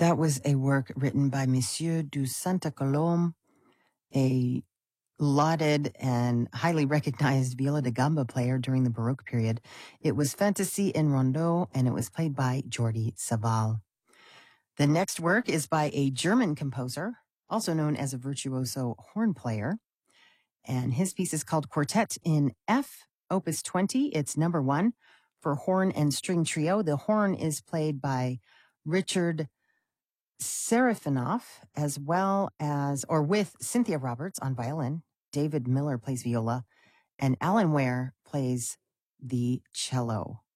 That was a work written by Monsieur du Santa Colombe, a lauded and highly recognized viola da gamba player during the Baroque period. It was Fantasy in Rondeau, and it was played by Jordi Savall. The next work is by a German composer, also known as a virtuoso horn player, and his piece is called Quartet in F, Opus 20. It's number 1 for horn and string trio. The horn is played by Richard Serafinoff, as well as, or with Cynthia Roberts on violin. David Miller plays viola, and Alan Ware plays the cello.